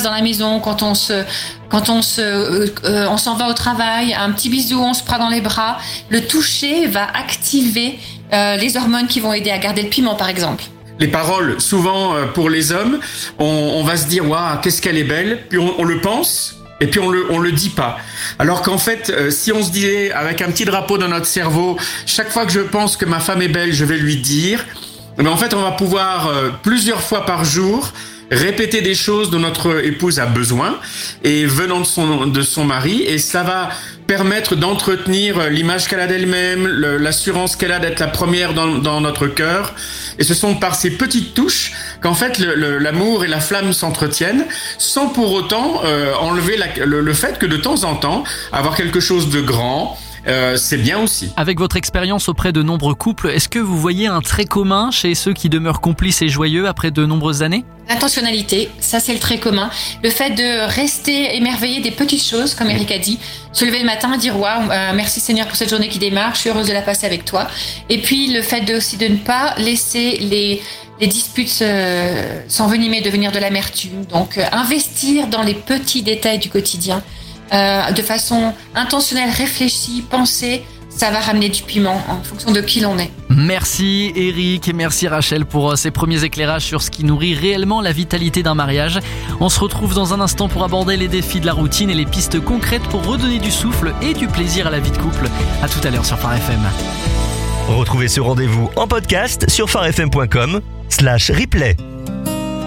dans la maison, quand on s'en va au travail, un petit bisou, on se prend dans les bras. Le toucher va activer les hormones qui vont aider à garder le piment, par exemple. Les paroles, souvent pour les hommes, on va se dire waouh, qu'est-ce qu'elle est belle, puis on le pense. Et puis on le dit pas. Alors qu'en fait, si on se disait avec un petit drapeau dans notre cerveau, chaque fois que je pense que ma femme est belle, je vais lui dire. Mais en fait, on va pouvoir plusieurs fois par jour répéter des choses dont notre épouse a besoin et venant de son mari, et ça va permettre d'entretenir l'image qu'elle a d'elle-même, l'assurance qu'elle a d'être la première dans notre cœur. Et ce sont par ces petites touches qu'en fait l'amour et la flamme s'entretiennent, sans pour autant enlever le fait que de temps en temps, avoir quelque chose de grand, c'est bien aussi. Avec votre expérience auprès de nombreux couples, est-ce que vous voyez un trait commun chez ceux qui demeurent complices et joyeux après de nombreuses années ? L'intentionnalité, ça c'est le trait commun. Le fait de rester émerveillé des petites choses, comme Eric a dit. Se lever le matin, dire waouh, merci Seigneur pour cette journée qui démarre, je suis heureuse de la passer avec toi. Et puis le fait aussi de ne pas laisser les disputes s'envenimer, devenir de l'amertume. Donc investir dans les petits détails du quotidien. De façon intentionnelle, réfléchie, pensée, ça va ramener du piment en fonction de qui l'on est. Merci Eric et merci Rachel pour ces premiers éclairages sur ce qui nourrit réellement la vitalité d'un mariage. On se retrouve dans un instant pour aborder les défis de la routine et les pistes concrètes pour redonner du souffle et du plaisir à la vie de couple. À tout à l'heure sur Phare FM. Retrouvez ce rendez-vous en podcast sur pharefm.com/replay.